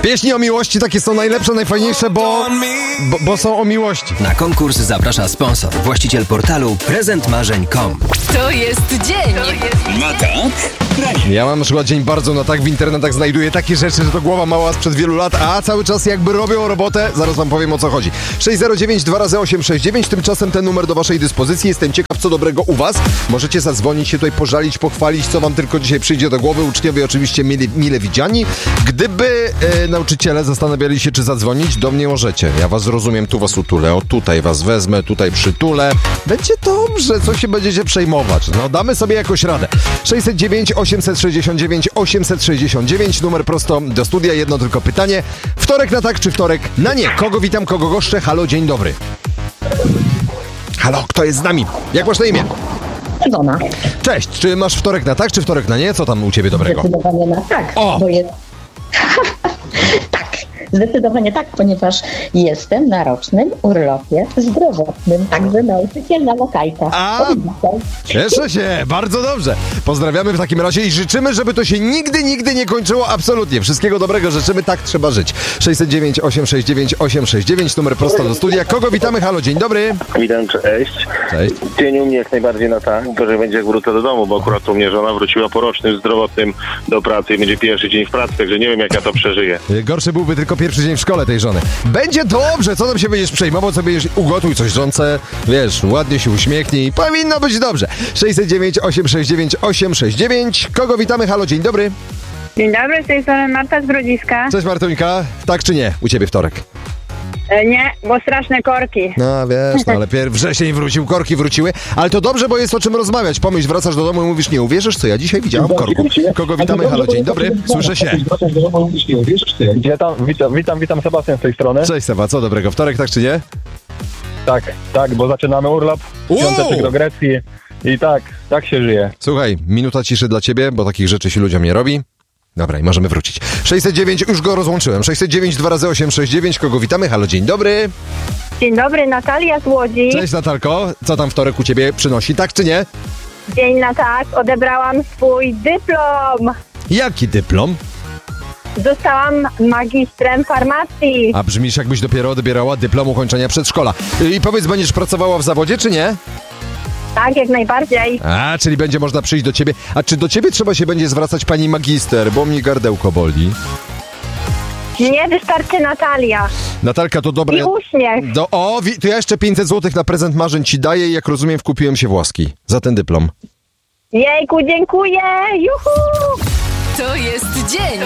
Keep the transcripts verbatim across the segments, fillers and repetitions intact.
Pieśni o miłości takie są najlepsze, najfajniejsze, bo, bo, bo są o miłości. Na konkurs zaprasza sponsor, właściciel portalu prezent marzeń kropka com. To jest dzień. Na tak? Ja mam na przykład dzień bardzo na tak, w internetach znajduję takie rzeczy, że to głowa mała sprzed wielu lat, a cały czas jakby robią robotę. Zaraz wam powiem, o co chodzi. sześć zero dziewięć dwa razy osiem sześć dziewięć, tymczasem ten numer do waszej dyspozycji. Jestem ciekaw, co dobrego u was. Możecie zadzwonić się tutaj, pożalić, pochwalić, co wam tylko dzisiaj przyjdzie do głowy. Uczniowie oczywiście mile, mile widziani. Gdyby e, nauczyciele zastanawiali się, czy zadzwonić, do mnie możecie. Ja was zrozumiem, tu was utulę, o tutaj was wezmę, tutaj przytulę. Będzie dobrze, co się będziecie przejmować. No damy sobie jakoś radę. sześćset dziewięć osiemset sześćdziesiąt dziewięć osiemset sześćdziesiąt dziewięć, numer prosto do studia. Jedno tylko pytanie. Wtorek na tak, czy wtorek na nie? Kogo witam, kogo goszczę? Halo, dzień dobry. Halo, kto jest z nami? Jak masz na imię? Iwona. Cześć, czy masz wtorek na tak, czy wtorek na nie? Co tam u ciebie dobrego? Zdecydowanie na tak, O! bo jest... tak, zdecydowanie tak, ponieważ jestem na rocznym urlopie zdrowotnym, także nauczycielna lokajka. A, cieszę się, bardzo dobrze. Pozdrawiamy w takim razie i życzymy, żeby to się nigdy, nigdy nie kończyło, absolutnie. Wszystkiego dobrego życzymy, tak trzeba żyć. sześćset dziewięć osiemset sześćdziesiąt dziewięć osiemset sześćdziesiąt dziewięć, numer prosto do studia. Kogo witamy? Halo, dzień dobry. Witam, cześć. Cześć. Dzień u mnie jak najbardziej na tak, gorzej będzie jak wrócę do domu, bo akurat u mnie żona wróciła po rocznym zdrowotnym do pracy i będzie pierwszy dzień w pracy, także nie wiem, jak ja to przeżyję. Gorszy byłby tylko pierwszy dzień w szkole tej żony. Będzie dobrze, co tam się będziesz przejmował, co będziesz, ugotuj coś żonce, wiesz, ładnie się uśmiechnij, powinno być dobrze. sześćset dziewięć osiemset sześćdziesiąt dziewięć osiemset sześćdziesiąt dziewięć. Kogo witamy? Halo, dzień dobry. Dzień dobry, z tej strony Marta z Brodziska. Cześć Martonika, tak czy nie? U ciebie wtorek? E, nie, bo straszne korki. No wiesz, no ale pier- wrzesień wrócił, korki wróciły, ale to dobrze, bo jest o czym rozmawiać. Pomyśl, wracasz do domu i mówisz, nie uwierzysz, co ja dzisiaj widziałam korków. Kogo witamy? Halo, dzień dobry, słyszę się. Witam, witam, witam, witam, Sebastian z tej strony. Cześć Seba, co dobrego? Wtorek, tak czy nie? Tak, tak, bo zaczynamy urlop, piąteczek do Grecji i tak, tak się żyje. Słuchaj, minuta ciszy dla ciebie, bo takich rzeczy się ludziom nie robi. Dobra, i możemy wrócić. sześćset dziewięć, już go rozłączyłem. sześćset dziewięć dwa razy osiem sześć dziewięć, kogo witamy? Halo, dzień dobry. Dzień dobry, Natalia z Łodzi. Cześć Natalko, co tam wtorek u ciebie przynosi, tak czy nie? Dzień na tak, odebrałam swój dyplom. Jaki dyplom? Zostałam magistrem farmacji. A brzmisz, jakbyś dopiero odbierała dyplom ukończenia przedszkola. I powiedz, będziesz pracowała w zawodzie, czy nie? Tak, jak najbardziej. A, czyli będzie można przyjść do ciebie. A czy do ciebie trzeba się będzie zwracać pani magister, bo mnie gardełko boli? Nie, wystarczy Natalia. Natalka, to dobra. I uśmiech. Do, o, wi- to ja jeszcze pięćset złotych na prezent marzeń ci daję i jak rozumiem, wkupiłem się włoski za ten dyplom. Jejku, dziękuję. Juhu! To jest dzień.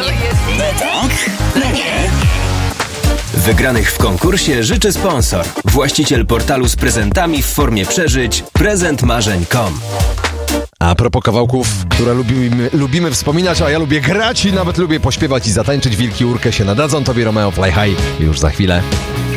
Wygranych w konkursie życzy sponsor, właściciel portalu z prezentami w formie przeżyć prezent marzeń kropka com. A propos kawałków, które lubimy, lubimy wspominać, a ja lubię grać i nawet lubię pośpiewać i zatańczyć, Wilki Urkę się nadadzą, tobie Romeo Fly High już za chwilę.